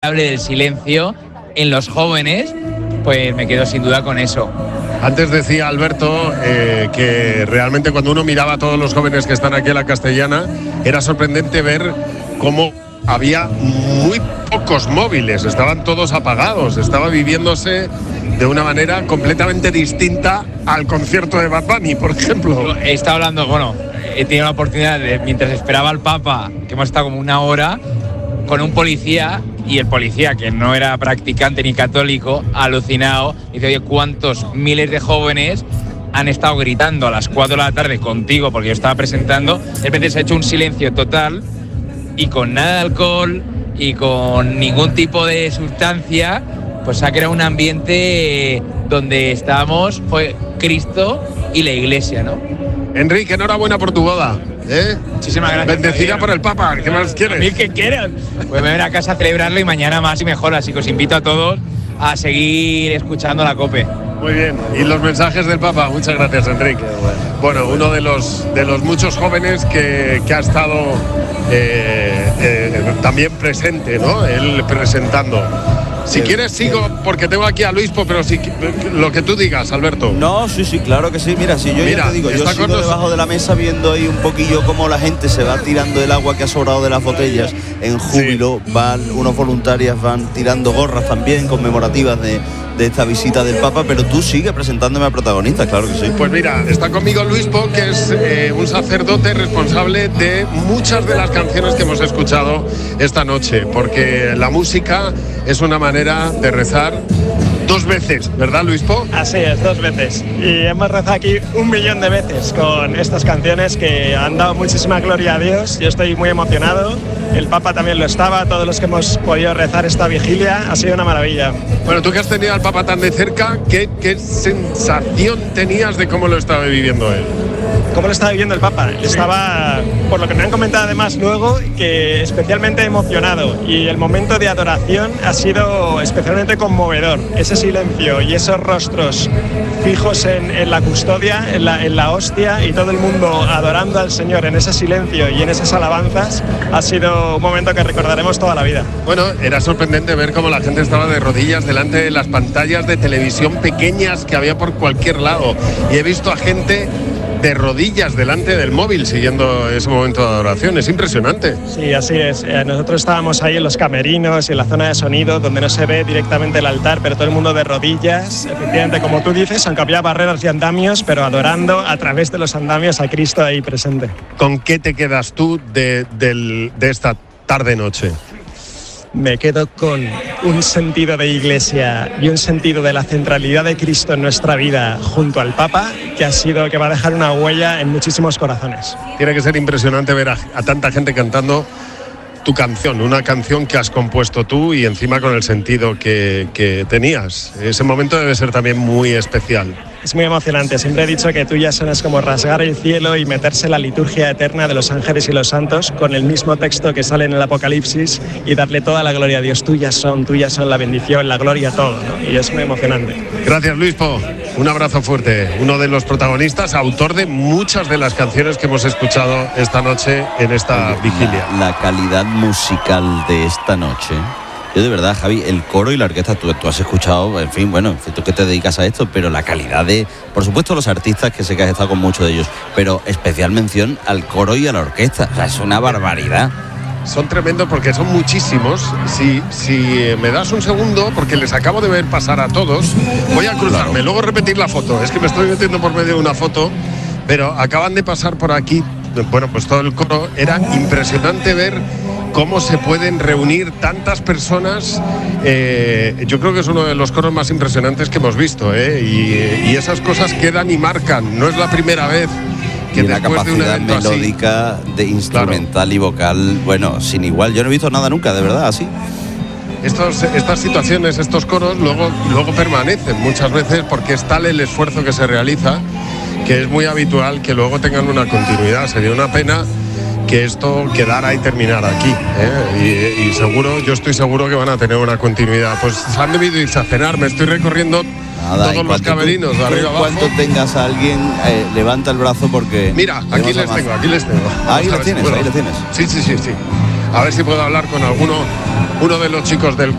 del silencio en los jóvenes, pues me quedo sin duda con eso. Antes decía Alberto que realmente cuando uno miraba a todos los jóvenes que están aquí en la Castellana, era sorprendente ver cómo había muy pocos móviles, estaban todos apagados, estaba viviéndose de una manera completamente distinta al concierto de Bad Bunny, por ejemplo. He estado hablando, he tenido la oportunidad de, mientras esperaba al Papa, que hemos estado como una hora, con un policía, y el policía, que no era practicante ni católico, alucinado, dice, oye, ¿cuántos miles de jóvenes han estado gritando a las 4 de la tarde contigo, porque yo estaba presentando? De repente se ha hecho un silencio total, y con nada de alcohol, y con ningún tipo de sustancia, pues se ha creado un ambiente donde estábamos, fue Cristo y la Iglesia, ¿no? Enrique, enhorabuena por tu boda. Muchísimas gracias. Bendecida por el Papa, ¿qué más quieres? A mí que quieran. Pues me voy a casa a celebrarlo y mañana más y mejor, así que os invito a todos a seguir escuchando la COPE. Muy bien, y los mensajes del Papa, muchas gracias, Enrique. Bueno, uno de los muchos jóvenes que ha estado también presente, ¿no? Él presentando. Si quieres sigo, porque tengo aquí a Luispo, pero si lo que tú digas, Alberto. No, sí, claro que sí. Mira, si yo ya te digo, yo sigo debajo de la mesa viendo ahí un poquillo cómo la gente se va tirando el agua que ha sobrado de las botellas en júbilo. Sí. Unos voluntarios van tirando gorras también conmemorativas de esta visita del Papa, pero tú sigues presentándome a protagonistas, claro que sí. Pues mira, está conmigo Luispo, que es un sacerdote responsable de muchas de las canciones que hemos escuchado esta noche, porque la música es una manera de rezar 2 veces, ¿verdad, Luispo? Así es, 2 veces. Y hemos rezado aquí 1.000.000 de veces con estas canciones que han dado muchísima gloria a Dios. Yo estoy muy emocionado. El Papa también lo estaba. Todos los que hemos podido rezar esta vigilia, ha sido una maravilla. Bueno, tú que has tenido al Papa tan de cerca, ¿qué sensación tenías de cómo lo estaba viviendo él? ¿Cómo lo estaba viviendo el Papa? Estaba, por lo que me han comentado además luego, que especialmente emocionado, y el momento de adoración ha sido especialmente conmovedor. Ese silencio y esos rostros fijos en la custodia, en la hostia, y todo el mundo adorando al Señor en ese silencio y en esas alabanzas, ha sido un momento que recordaremos toda la vida. Bueno, era sorprendente ver cómo la gente estaba de rodillas delante de las pantallas de televisión pequeñas que había por cualquier lado, y he visto a gente de rodillas delante del móvil siguiendo ese momento de adoración. Es impresionante. Sí, así es. Nosotros estábamos ahí en los camerinos y en la zona de sonido donde no se ve directamente el altar, pero todo el mundo de rodillas, efectivamente, como tú dices, aunque había barreras y andamios, pero adorando a través de los andamios a Cristo ahí presente. ¿Con qué te quedas tú de esta tarde-noche? Me quedo con un sentido de Iglesia y un sentido de la centralidad de Cristo en nuestra vida junto al Papa, que va a dejar una huella en muchísimos corazones. Tiene que ser impresionante ver a tanta gente cantando tu canción, una canción que has compuesto tú y encima con el sentido que tenías. Ese momento debe ser también muy especial. Es muy emocionante. Siempre he dicho que tuyas son es como rasgar el cielo y meterse en la liturgia eterna de los ángeles y los santos con el mismo texto que sale en el Apocalipsis y darle toda la gloria a Dios. Tuyas son la bendición, la gloria, todo, ¿no? Y es muy emocionante. Gracias, Luispo. Un abrazo fuerte. Uno de los protagonistas, autor de muchas de las canciones que hemos escuchado esta noche en esta vigilia. La calidad musical de esta noche. Yo de verdad, Javi, el coro y la orquesta, tú has escuchado, en fin, bueno, tú que te dedicas a esto, pero la calidad de, por supuesto, los artistas, que sé que has estado con muchos de ellos, pero especial mención al coro y a la orquesta. O sea, es una barbaridad. Son tremendos porque son muchísimos. Si me das un segundo, porque les acabo de ver pasar a todos, voy a cruzarme, claro. Luego repetir la foto. Es que me estoy metiendo por medio de una foto, pero acaban de pasar por aquí. Bueno, pues todo el coro. Era impresionante ver cómo se pueden reunir tantas personas. Yo creo que es uno de los coros más impresionantes que hemos visto, y esas cosas quedan y marcan. No es la primera vez que una capacidad melódica así, de instrumental, claro, y vocal, bueno, sin igual. Yo no he visto nada nunca, de verdad, así. Estas situaciones, estos coros luego permanecen muchas veces porque es tal el esfuerzo que se realiza que es muy habitual que luego tengan una continuidad. Sería una pena que esto quedara y terminara aquí, y yo estoy seguro que van a tener una continuidad. Pues han debido irse a cenar. Me estoy recorriendo todos los camerinos de arriba abajo. Cuando tengas a alguien, levanta el brazo porque... Mira, aquí les tengo. Ahí lo tienes, ahí lo tienes. Sí. A ver si puedo hablar con uno de los chicos del